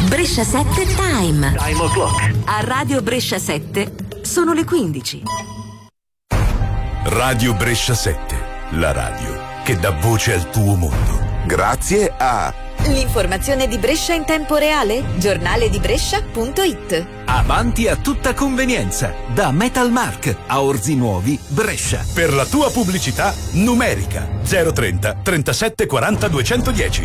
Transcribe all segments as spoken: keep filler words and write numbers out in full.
Brescia sette Time. Time o'clock. A Radio Brescia sette sono le quindici. Radio Brescia sette, la radio che dà voce al tuo mondo. Grazie a l'informazione di Brescia in tempo reale, giornale di Brescia punto it. Avanti a tutta convenienza, da Metalmark a Orzi Nuovi, Brescia. Per la tua pubblicità numerica zero trenta trentasette quaranta duecentodieci.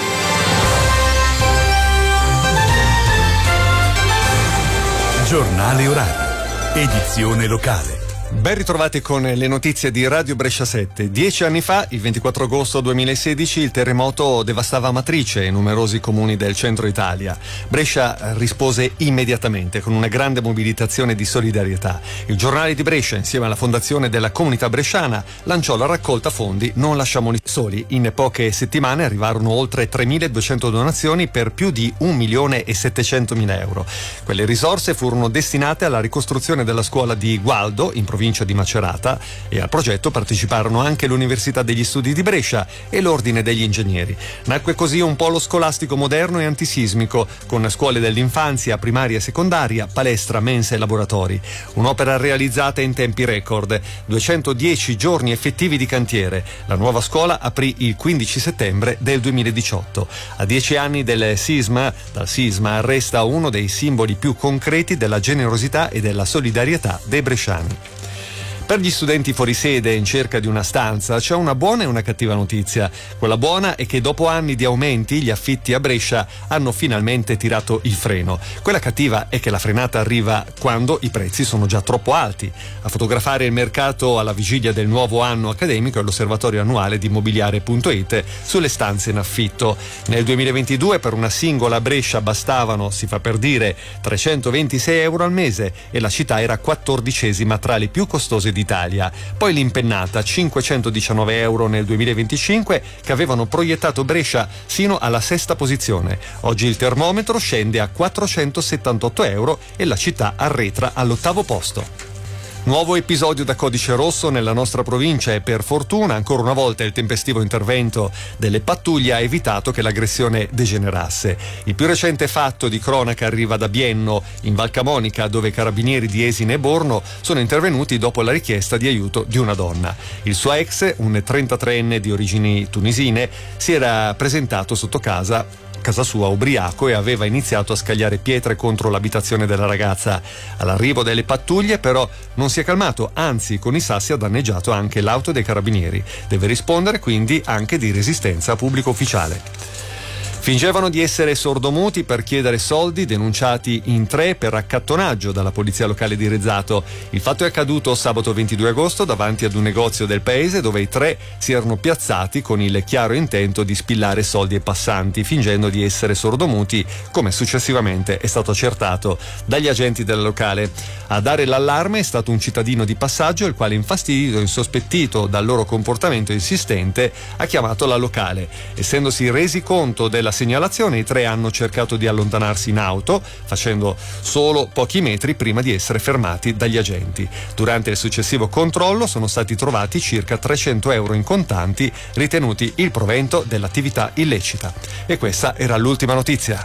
Giornale orario, edizione locale. Ben ritrovati con le notizie di Radio Brescia sette. Dieci anni fa, il ventiquattro agosto duemilasedici, il terremoto devastava Amatrice e numerosi comuni del centro Italia. Brescia rispose immediatamente con una grande mobilitazione di solidarietà. Il giornale di Brescia, insieme alla fondazione della comunità bresciana, lanciò la raccolta fondi Non lasciamoli soli. In poche settimane arrivarono oltre tremiladuecento donazioni per più di un milione e settecentomila euro. Quelle risorse furono destinate alla ricostruzione della scuola di Gualdo, in provincia di Macerata, e al progetto parteciparono anche l'Università degli Studi di Brescia e l'Ordine degli Ingegneri. Nacque così un polo scolastico moderno e antisismico, con scuole dell'infanzia, primaria e secondaria, palestra, mense e laboratori. Un'opera realizzata in tempi record, duecentodieci giorni effettivi di cantiere. La nuova scuola aprì il quindici settembre del duemiladiciotto. A dieci anni del sisma, dal sisma resta uno dei simboli più concreti della generosità e della solidarietà dei bresciani. Per gli studenti fuori sede in cerca di una stanza c'è una buona e una cattiva notizia. Quella buona è che dopo anni di aumenti gli affitti a Brescia hanno finalmente tirato il freno. Quella cattiva è che la frenata arriva quando i prezzi sono già troppo alti. A fotografare il mercato alla vigilia del nuovo anno accademico è l'osservatorio annuale di immobiliare punto it sulle stanze in affitto. Nel duemilaventidue per una singola Brescia bastavano, si fa per dire, trecentoventisei euro al mese e la città era quattordicesima tra le più costose di Italia. Poi l'impennata, cinquecentodiciannove euro nel duemilaventicinque, che avevano proiettato Brescia sino alla sesta posizione. Oggi il termometro scende a quattrocentosettantotto euro e la città arretra all'ottavo posto. Nuovo episodio da codice rosso nella nostra provincia e per fortuna ancora una volta il tempestivo intervento delle pattuglie ha evitato che l'aggressione degenerasse. Il più recente fatto di cronaca arriva da Bienno, in Val Camonica, dove i carabinieri di Esine e Borno sono intervenuti dopo la richiesta di aiuto di una donna. Il suo ex, un trentatreenne di origini tunisine, si era presentato sotto casa casa sua ubriaco e aveva iniziato a scagliare pietre contro l'abitazione della ragazza. All'arrivo delle pattuglie però non si è calmato, anzi con i sassi ha danneggiato anche l'auto dei carabinieri. Deve rispondere quindi anche di resistenza a pubblico ufficiale. Fingevano di essere sordomuti per chiedere soldi, denunciati in tre per accattonaggio dalla polizia locale di Rezzato. Il fatto è accaduto sabato ventidue agosto davanti ad un negozio del paese dove i tre si erano piazzati con il chiaro intento di spillare soldi ai passanti, fingendo di essere sordomuti, come successivamente è stato accertato dagli agenti del locale. A dare l'allarme è stato un cittadino di passaggio, il quale, infastidito e insospettito dal loro comportamento insistente, ha chiamato la locale. Essendosi resi conto della segnalazione, i tre hanno cercato di allontanarsi in auto, facendo solo pochi metri prima di essere fermati dagli agenti. Durante il successivo controllo sono stati trovati circa trecento euro in contanti, ritenuti il provento dell'attività illecita. E questa era l'ultima notizia.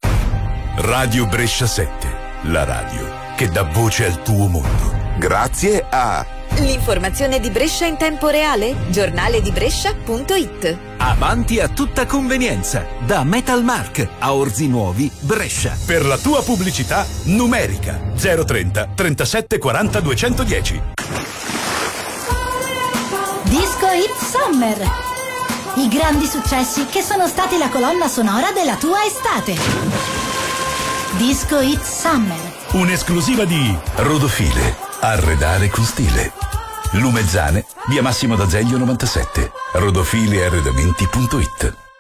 Radio Brescia sette, la radio che dà voce al tuo mondo. Grazie a l'informazione di Brescia in tempo reale, giornale di Brescia punto it. Avanti a tutta convenienza, da Metalmark a Orzi Nuovi, Brescia. Per la tua pubblicità numerica zero trenta trentasette quaranta duecentodieci. Disco Hit Summer. I grandi successi che sono stati la colonna sonora della tua estate. Disco Hit Summer. Un'esclusiva di Rodofile, arredare con stile. Lumezzane, via Massimo d'Azeglio novantasette. rodofile arredamenti punto it.